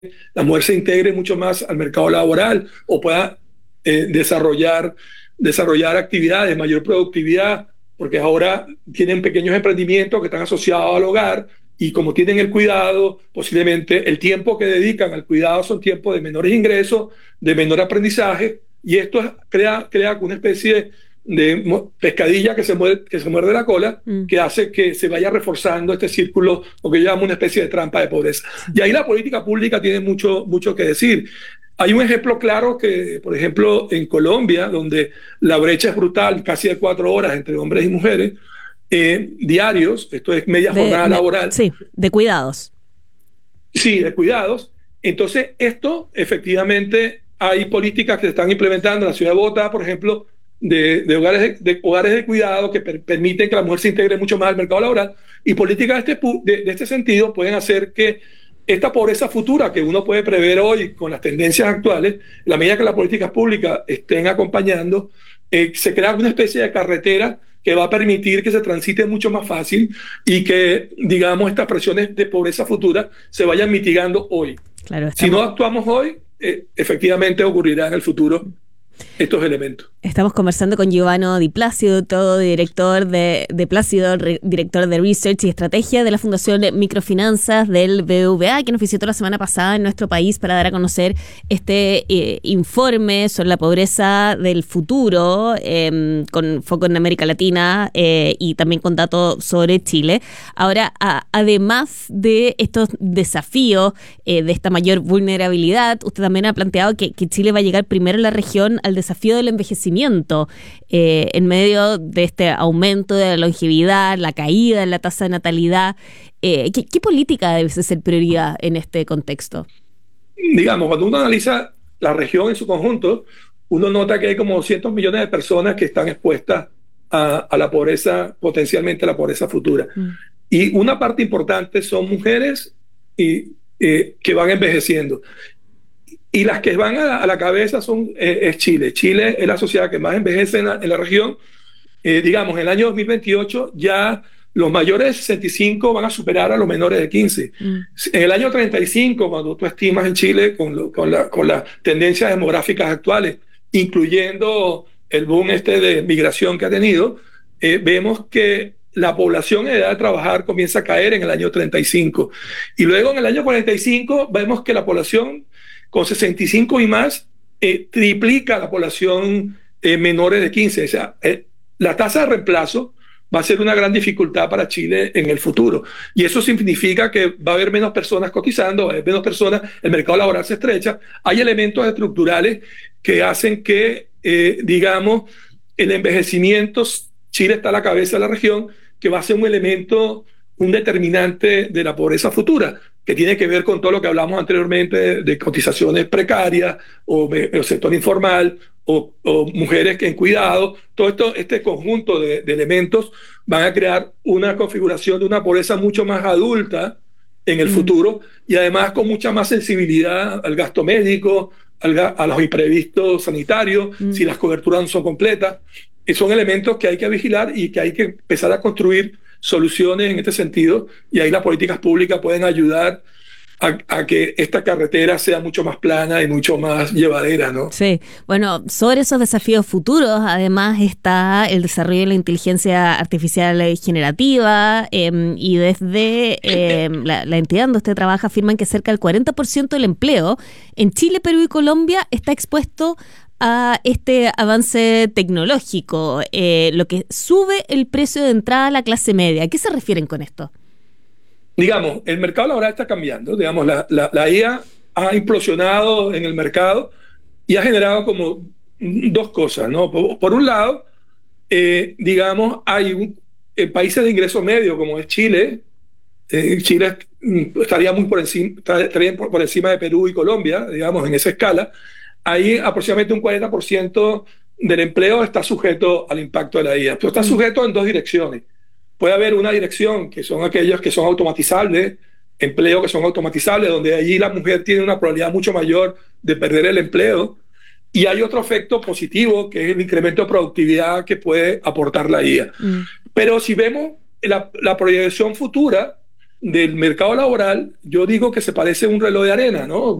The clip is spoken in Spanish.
la mujer se integre mucho más al mercado laboral o pueda desarrollar actividades, mayor productividad, porque ahora tienen pequeños emprendimientos que están asociados al hogar y como tienen el cuidado, posiblemente el tiempo que dedican al cuidado son tiempos de menores ingresos, de menor aprendizaje, y esto crea una especie de pescadilla que se muerde la cola, que hace que se vaya reforzando este círculo, lo que yo llamo una especie de trampa de pobreza. Y ahí la política pública tiene mucho que decir. Hay un ejemplo claro que, por ejemplo, en Colombia, donde la brecha es brutal, casi de 4 horas entre hombres y mujeres, diarios, esto es media jornada laboral. Sí, de cuidados. Sí, de cuidados. Entonces, esto efectivamente hay políticas que se están implementando en la ciudad de Bogotá, por ejemplo, de hogares de cuidado que permiten que la mujer se integre mucho más al mercado laboral, y políticas de este sentido pueden hacer que esta pobreza futura que uno puede prever hoy con las tendencias actuales, en la medida que las políticas públicas estén acompañando, se crea una especie de carretera que va a permitir que se transite mucho más fácil y que, digamos, estas presiones de pobreza futura se vayan mitigando hoy. Claro, si no actuamos hoy, efectivamente ocurrirá en el futuro estos elementos. Estamos conversando con Giovanni Di Plácido, director de Research y Estrategia de la Fundación Microfinanzas del BBVA, que nos visitó la semana pasada en nuestro país para dar a conocer este informe sobre la pobreza del futuro, con foco en América Latina y también con datos sobre Chile. Ahora, además de estos desafíos, de esta mayor vulnerabilidad, usted también ha planteado que Chile va a llegar primero en la región al desafío del envejecimiento, en medio de este aumento de la longevidad, la caída en la tasa de natalidad. ¿Qué política debe ser prioridad en este contexto? Digamos, cuando uno analiza la región en su conjunto, uno nota que hay como 200 millones de personas que están expuestas a la pobreza, potencialmente a la pobreza futura. Y una parte importante son mujeres que van envejeciendo. Y las que van a la cabeza es Chile. Chile es la sociedad que más envejece en la región. Digamos, en el año 2028 ya los mayores de 65 van a superar a los menores de 15. En el año 35, cuando tú estimas en Chile con las tendencias demográficas actuales, incluyendo el boom de migración que ha tenido, vemos que la población en edad de trabajar comienza a caer en el año 35. Y luego en el año 45 vemos que la población con 65 y más, triplica la población menores de 15. O sea, la tasa de reemplazo va a ser una gran dificultad para Chile en el futuro. Y eso significa que va a haber menos personas cotizando, va a haber menos personas, el mercado laboral se estrecha. Hay elementos estructurales que hacen que, digamos, el envejecimiento, Chile está a la cabeza de la región, que va a ser un elemento, un determinante de la pobreza futura, que tiene que ver con todo lo que hablamos anteriormente de cotizaciones precarias o sector informal o mujeres que en cuidado. Todo este conjunto de elementos van a crear una configuración de una pobreza mucho más adulta en el futuro, y además con mucha más sensibilidad al gasto médico, a los imprevistos sanitarios, si las coberturas no son completas. Son elementos que hay que vigilar y que hay que empezar a construir soluciones en este sentido, y ahí las políticas públicas pueden ayudar a que esta carretera sea mucho más plana y mucho más llevadera, ¿no? Sí, bueno, sobre esos desafíos futuros, además está el desarrollo de la inteligencia artificial generativa, y desde la entidad donde usted trabaja afirman que cerca del 40% del empleo en Chile, Perú y Colombia está expuesto a este avance tecnológico, lo que sube el precio de entrada a la clase media. ¿A qué se refieren con esto? Digamos, el mercado laboral está cambiando. Digamos, la IA ha implosionado en el mercado y ha generado como dos cosas, ¿no? Por un lado, digamos, hay países de ingreso medio como es Chile. Chile estaría muy estaría por encima de Perú y Colombia, digamos, en esa escala. Ahí aproximadamente un 40% del empleo está sujeto al impacto de la IA. Pero está sujeto en dos direcciones. Puede haber una dirección que son aquellos que son automatizables, empleos que son automatizables, donde allí la mujer tiene una probabilidad mucho mayor de perder el empleo. Y hay otro efecto positivo, que es el incremento de productividad que puede aportar la IA. Pero si vemos la proyección futura, del mercado laboral, yo digo que se parece a un reloj de arena, ¿no?